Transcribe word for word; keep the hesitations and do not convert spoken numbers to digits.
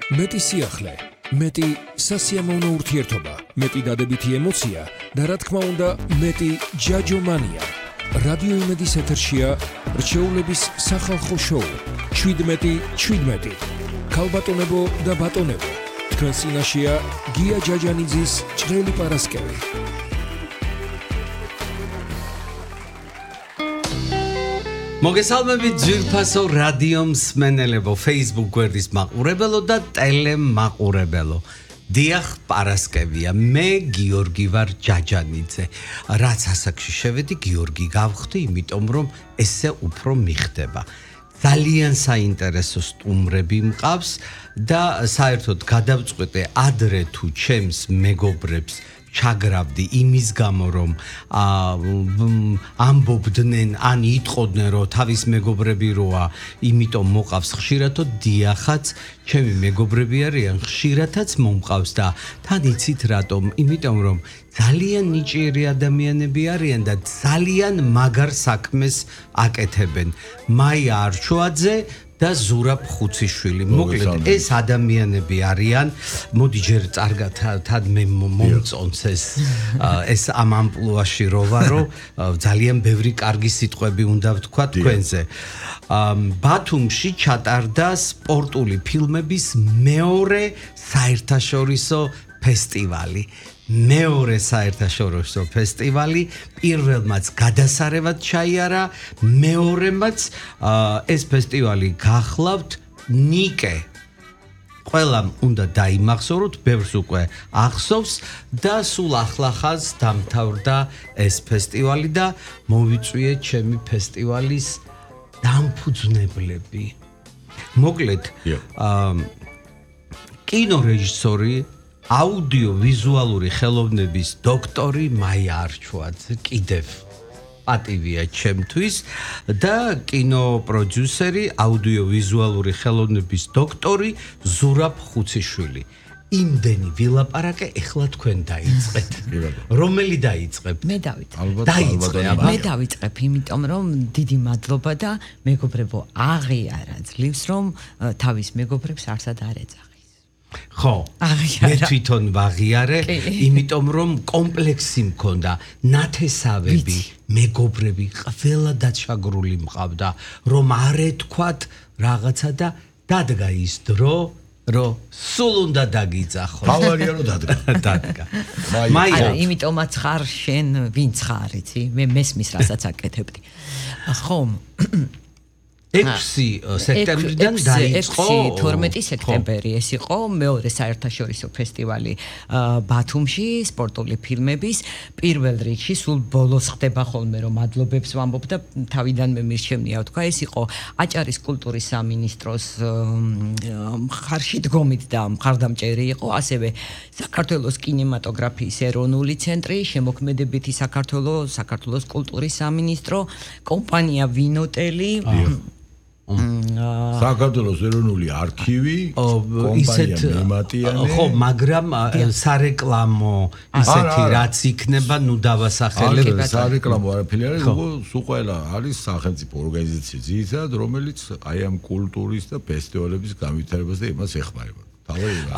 მეტი სიახლე, მეტი სასიამოვნო ურთიერთობა, მეტი დადებითი ემოცია და რა თქმა უნდა, მეტი ჯაჯომანია. რადიო იმედის ეთერშია რჩეულების სახალხო შოუ შვიდმეტი შვიდმეტი. ქალბატონებო და ბატონებო, თქვენ წინაშეა გია ჯაჯანიძის ჭრელი პარასკევი. მოგესალმებით ძვირფასო რადიო მსმენელებო, Facebook გვერდის მაყურებელო და ტელემაყურებელო. დიახ, პარასკევია, მე გიორგი ვარ ჯაჯანიძე. რაც ასაკში შევედი, გიორგი გავხდი, იმიტომ რომ ესე უფრო მიხდება. ძალიან საინტერესო სტუმრები მყავს და საერთოდ გადავწყვეტე ადრე თუ ჩემს მეგობრებს ჩაგრავდი იმის გამო რომ ამბობდნენ ან იტყოდნენ რომ თავის მეგობრები როა, იმიტომ მოყავს ხშირად დიახაც ჩემი მეგობრები არიან, ხშირადაც მომყავს და თან იცით რატომ? იმიტომ რომ ძალიან ნიჭიერი ადამიანები არიან და ძალიან მაგარ საქმეს აკეთებენ. მაია არჩოაძე და ზურაბ ხუციშვილი. მოკლედ ეს ადამიანები არიან, მოდი ჯერ წარგად თან მე მომწონს ეს ეს ამ ამპლუაში რო ვარო, ძალიან ბევრი კარგი სიტყვები უნდა ვთქვა თქვენზე. ბათუმში ჩატარდა სპორტული ფილმების მეორე საერთაშორისო ფესტივალი. მეორე საერთაშორისო ფესტივალი, პირველმაც გადასარევად ჩაიარა, მეორემაც ეს ფესტივალი გახლავთ ნიკე. ყველამ უნდა დაიმახსოვროთ, ბევრს უკვე ახსოვს და სულ ახლახანს დამთავრდა ეს ფესტივალი და მოვიწვიე ჩემი ფესტივალის დამფუძნებლები. მოკლედ, კინორეჟისორი, აუდიო-ვიზუალური ხელოვნების დოქტორი მაია არჩოაძე, კიდევ პატივია ჩემთვის და კინოპროდიუსერი, აუდიო-ვიზუალური ხელოვნების დოქტორი ზურაბ ხუციშვილი. იმდენი ვილაპარაკე, ეხლა თქვენ დაიწყეთ. რომელი დაიწყებ? მე დავიწყებ. დაიწყე, მე დავიწყებ, იმიტომ რომ დიდი მადლობა და მეგობრებო, აღიარა ძლივს რომ თავის მეგობრებს არსად არ ეძახის. ხო, მე თვითონ ვაღიარე, იმიტომ რომ კომპლექსი მქონდა, ნათესავები, მეგობრები, ყველა დაჩაგრული მყავდა, რომ არ ეთქვათ რაღაცა და დადგა ის დრო, რომ სულ უნდა დაგიძახო. ბავარია რომ დადგა. დადგა. მაია, იმიტომაც ხარ შენ, ვინც ხარ, იცი? მე მესმის რასაც აკეთებდი. ხო, ექვსი სექტემბრიდან დაიწყო თორმეტი სექტემბერი ეს იყო მეორე საერთაშორისო ფესტივალი ბათუმში სპორტული ფილმების. პირველ რიგში სულ ბოლოს ხდება ხოლმე რომ მადლობებს ვამბობ და თავიდანვე მირჩევნია ვთქვა, ეს იყო აჭარის კულტურის სამინისტროს მხარში დგომით და მხარდამჭერი იყო, ასევე საქართველოს კინემატოგრაფიის ეროვნული ცენტრი, შემოქმედებითი საქართველოს, საქართველოს კულტურის სამინისტრო, კომპანია ვინოტელი, საქართველოს ეროვნული არქივი, კომპანია მემატიანე. ხო, მაგრამ სარეკლამო ისეთი რაც იქნება, ნუ დავასახელებ. სარეკლამო არაფერი არის, სულ ყველა არის სახელმწიფო ორგანიზაცია ძირითადად, რომელიც აი ამ კულტურის და ფესტივალების განვითარებას და იმას ეხმარება.